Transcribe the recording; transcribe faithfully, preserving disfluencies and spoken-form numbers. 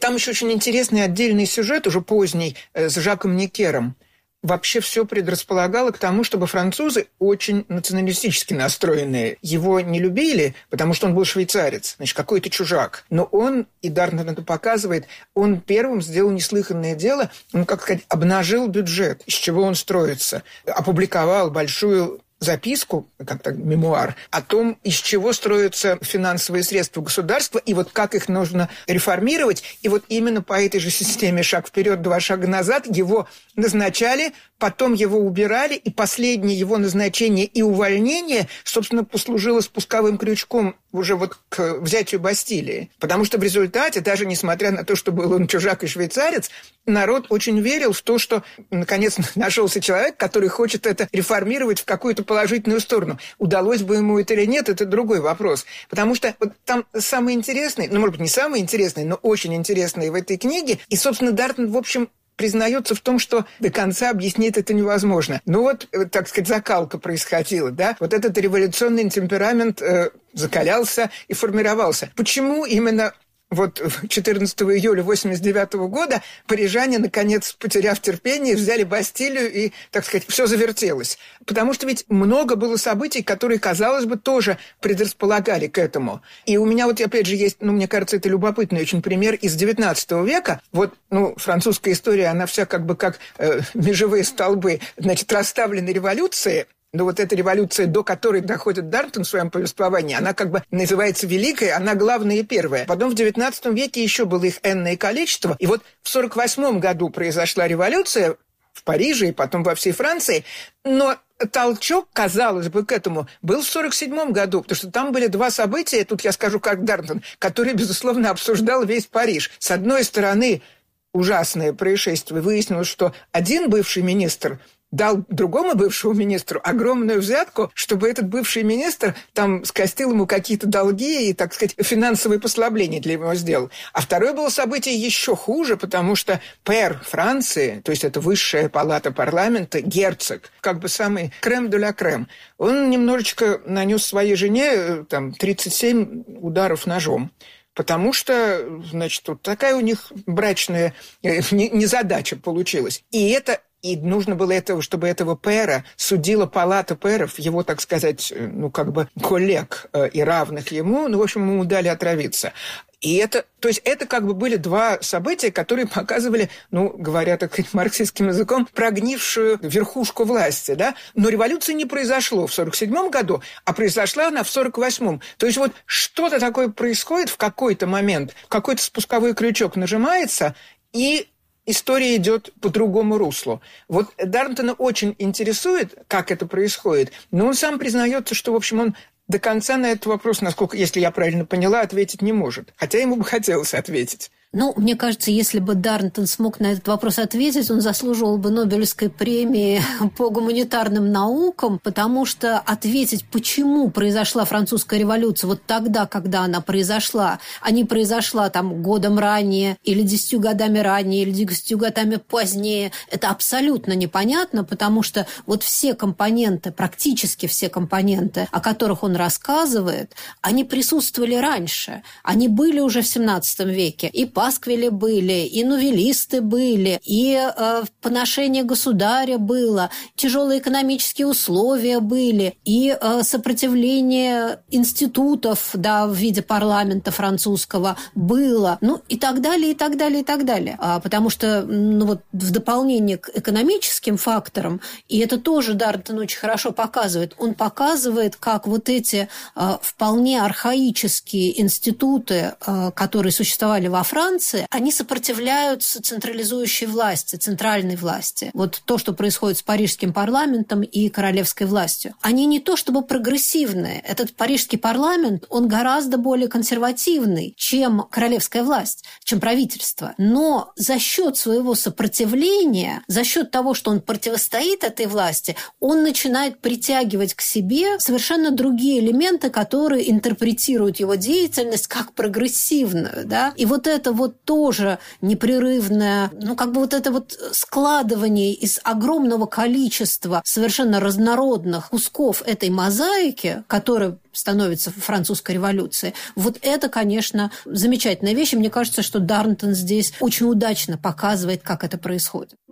там еще очень интересный отдельный сюжет, уже поздний, с Жаком Некером. Вообще все предрасполагало к тому, чтобы французы, очень националистически настроенные, его не любили, потому что он был швейцарец, значит, какой-то чужак. Но он, и Дартон это показывает, он первым сделал неслыханное дело, он, как сказать, обнажил бюджет, из чего он строится, опубликовал большую записку, как-то мемуар, о том, из чего строятся финансовые средства государства и вот как их нужно реформировать. И вот именно по этой же системе шаг вперед, два шага назад его назначали, потом его убирали, и последнее его назначение и увольнение, собственно, послужило спусковым крючком уже вот к взятию Бастилии. Потому что в результате, даже несмотря на то, что был он чужак и швейцарец, народ очень верил в то, что наконец нашелся человек, который хочет это реформировать в какую-то положительную сторону. Удалось бы ему это или нет, это другой вопрос. Потому что вот там самое интересное, ну, может быть, не самое интересное, но очень интересное в этой книге, и, собственно, Дартон, в общем, признается в том, что до конца объяснить это невозможно. Ну вот, так сказать, закалка происходила, да? Вот этот революционный темперамент э, закалялся и формировался. Почему именно вот четырнадцатого июля восемьдесят девятого года парижане, наконец, потеряв терпение, взяли Бастилию и, так сказать, все завертелось? Потому что ведь много было событий, которые, казалось бы, тоже предрасполагали к этому. И у меня вот, опять же, есть, ну, мне кажется, это любопытный очень пример из девятнадцатого века. Вот, ну, французская история, она вся как бы как э, межевые столбы, значит, расставлены революции. Но вот эта революция, до которой доходит Дартон в своем повествовании, она как бы называется великой, она главная и первая. Потом в девятнадцатом веке еще было их энное количество. И вот в сорок восьмом году произошла революция в Париже и потом во всей Франции. Но толчок, казалось бы, к этому был в сорок седьмом году, потому что там были два события, тут я скажу как Дартон, которые, безусловно, обсуждал весь Париж. С одной стороны, ужасное происшествие. Выяснилось, что один бывший министр дал другому бывшему министру огромную взятку, чтобы этот бывший министр там скостил ему какие-то долги и, так сказать, финансовые послабления для него сделал. А второе было событие еще хуже, потому что пэр Франции, то есть это высшая палата парламента, герцог, как бы самый крем де ла крем, он немножечко нанес своей жене там тридцать семь ударов ножом. Потому что, значит, вот такая у них брачная незадача получилась. И это И нужно было этого, чтобы этого пэра судила палата пэров, его, так сказать, ну, как бы коллег и равных ему, ну, в общем, ему дали отравиться. И это, то есть это как бы были два события, которые показывали, ну, говоря так сказать, марксистским языком, прогнившую верхушку власти, да. Но революция не произошло в сорок седьмом году, а произошла она в сорок восьмом. То есть вот что-то такое происходит в какой-то момент, какой-то спусковой крючок нажимается, и история идет по другому руслу. Вот Дартона очень интересует, как это происходит, но он сам признается, что, в общем, он до конца на этот вопрос, насколько, если я правильно поняла, ответить не может. Хотя ему бы хотелось ответить. Ну, мне кажется, если бы Дартон смог на этот вопрос ответить, он заслуживал бы Нобелевской премии по гуманитарным наукам, потому что ответить, почему произошла французская революция вот тогда, когда она произошла, а не произошла там годом ранее, или десятью годами ранее, или десятью годами позднее, это абсолютно непонятно, потому что вот все компоненты, практически все компоненты, о которых он рассказывает, они присутствовали раньше, они были уже в семнадцатом веке, и пасквили были, и нувелисты были, и э, поношение государя было, тяжелые экономические условия были, и э, сопротивление институтов, да, в виде парламента французского было, ну и так далее, и так далее, и так далее. А, потому что, ну вот, в дополнение к экономическим факторам, и это тоже Дартон очень хорошо показывает, он показывает, как вот эти э, вполне архаические институты, э, которые существовали во Франции, они сопротивляются централизующей власти, центральной власти. Вот то, что происходит с парижским парламентом и королевской властью. Они не то чтобы прогрессивные. Этот парижский парламент, он гораздо более консервативный, чем королевская власть, чем правительство. Но за счет своего сопротивления, за счет того, что он противостоит этой власти, он начинает притягивать к себе совершенно другие элементы, которые интерпретируют его деятельность как прогрессивную. Да? И вот это вот вот тоже непрерывное, ну, как бы вот это вот складывание из огромного количества совершенно разнородных кусков этой мозаики, которая становится французской революцией. Вот это, конечно, замечательная вещь. И мне кажется, что Дарнтон здесь очень удачно показывает, как это происходит.